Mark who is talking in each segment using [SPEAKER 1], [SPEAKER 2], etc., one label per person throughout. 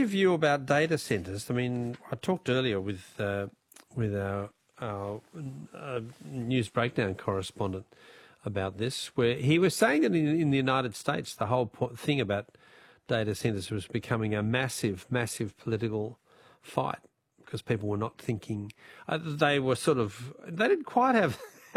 [SPEAKER 1] your view about data centres? I mean, I talked earlier with our news breakdown correspondent about this, where he was saying that in the United States, the whole thing about data centres was becoming a massive, massive political fight because people were not thinking. They didn't quite have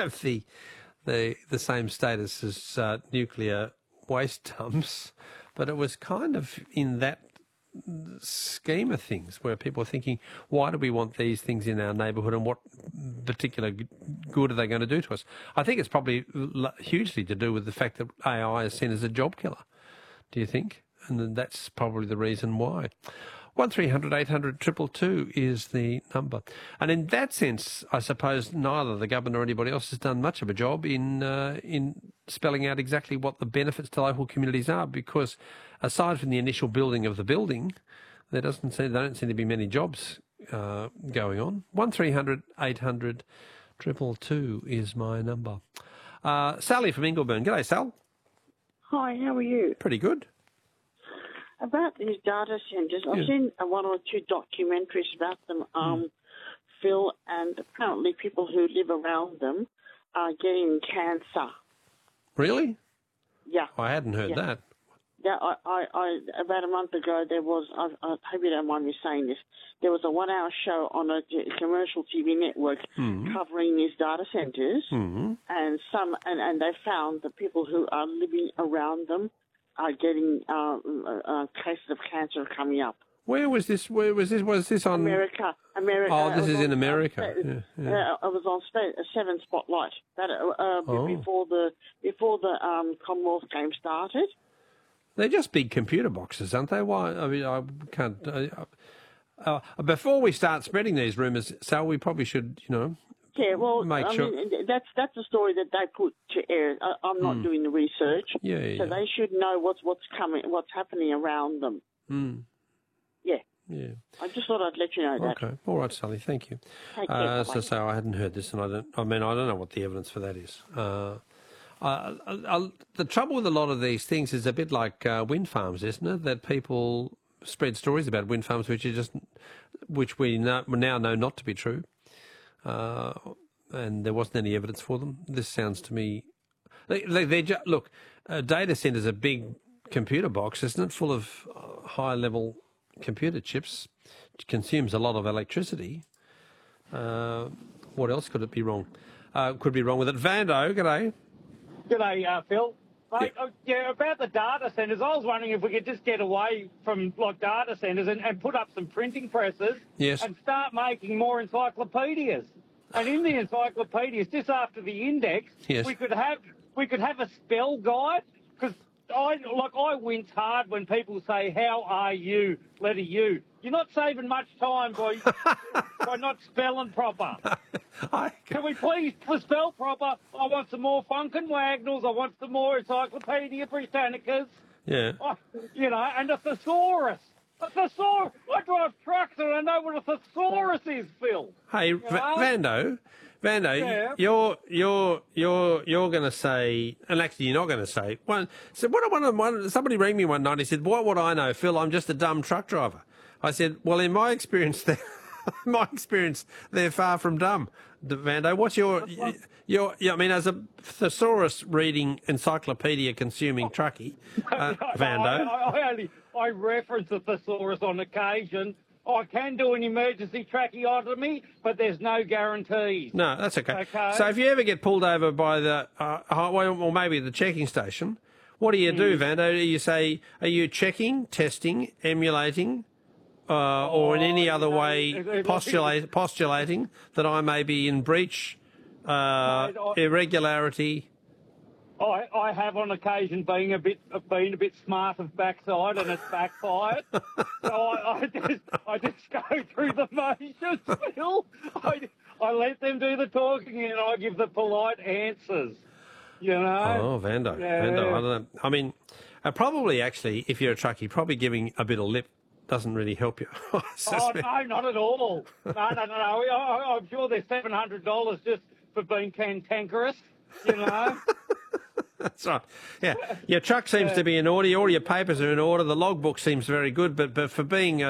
[SPEAKER 1] the same status as nuclear waste dumps, but it was kind of in that scheme of things where people are thinking, why do we want these things in our neighbourhood and what particular good are they going to do to us? I think it's probably hugely to do with the fact that AI is seen as a job killer. Do you think? And that's probably the reason why. 1300 800 222 is the number. And in that sense, I suppose neither the government or anybody else has done much of a job in spelling out exactly what the benefits to local communities are, because aside from the initial building of the building, there don't seem to be many jobs going on. 1300 800 222 is my number. Sally from Ingleburn. G'day, Sal.
[SPEAKER 2] Hi, how are you?
[SPEAKER 1] Pretty good.
[SPEAKER 2] About these data centres, I've seen one or two documentaries about them, Phil, and apparently people who live around them are getting cancer.
[SPEAKER 1] Really?
[SPEAKER 2] Yeah.
[SPEAKER 1] I hadn't heard that.
[SPEAKER 2] Yeah, I about a month ago there was, I hope you don't mind me saying this, there was a 1 hour show on a commercial TV network covering these data centres, and they found that people who are living around them are getting cases of cancer coming up.
[SPEAKER 1] Where was this? Was this on
[SPEAKER 2] America?
[SPEAKER 1] Oh, this is in America.
[SPEAKER 2] It was on 7 Spotlight. Before the Commonwealth Games started.
[SPEAKER 1] They're just big computer boxes, aren't they? Why? I mean, I can't. Before we start spreading these rumours, Sal, we probably should,
[SPEAKER 2] Yeah, well,
[SPEAKER 1] make sure.
[SPEAKER 2] That's a story that they put to air. I'm not doing the research, so they should know what's happening around them. Yeah. I just thought I'd let you know that.
[SPEAKER 1] Okay, all right, Sally. Thank you.
[SPEAKER 2] Take care.
[SPEAKER 1] So I hadn't heard this, and I don't know what the evidence for that is. The trouble with a lot of these things is a bit like wind farms, isn't it? That people spread stories about wind farms which we now know not to be true. And there wasn't any evidence for them. This sounds to me... Look, a data centre is a big computer box, isn't it, full of high-level computer chips. It consumes a lot of electricity. What else could it be wrong? Could be wrong with it. Vando, g'day.
[SPEAKER 3] G'day, Phil. Mate, about the data centres, I was wondering if we could just get away from data centres and put up some printing presses and start making more encyclopedias. And in the encyclopedias, just after the index, we could have a spell guide, because I wince hard when people say, "How are you?" letter U. You're not saving much time by not spelling proper. Can we please spell proper? I want some more Funkin' Wagnalls. I want some more Encyclopedia Britannicas.
[SPEAKER 1] Yeah.
[SPEAKER 3] And a thesaurus. A thesaurus. I drive trucks and I know what a thesaurus is, Phil.
[SPEAKER 1] Hey, Vando, you're going to say, and actually you're not going to say. Somebody rang me one night. He said, "What would I know, Phil? I'm just a dumb truck driver." I said, "Well, in my experience, they're far from dumb." Vando, what's I mean, as a thesaurus reading, encyclopedia consuming truckie, Vando.
[SPEAKER 3] I reference a thesaurus on occasion. I can do an emergency tracheotomy, but there's no guarantees.
[SPEAKER 1] No, that's okay. So if you ever get pulled over by the, or maybe the checking station, what do you do, Vando? Do you say, are you checking, testing, emulating, or in any other way postulating that I may be in breach, irregularity?
[SPEAKER 3] I have on occasion been a bit smart of backside, and it's backfired. So I just go through the motions, Phil. I let them do the talking, and I give the polite answers.
[SPEAKER 1] Oh, Vando. I don't know. I mean, probably actually, if you're a truckie, probably giving a bit of lip doesn't really help you.
[SPEAKER 3] No, not at all. No. I'm sure there's $700 just for being cantankerous.
[SPEAKER 1] That's right. Yeah, your truck seems to be in order. All your papers are in order. The logbook seems very good, but for being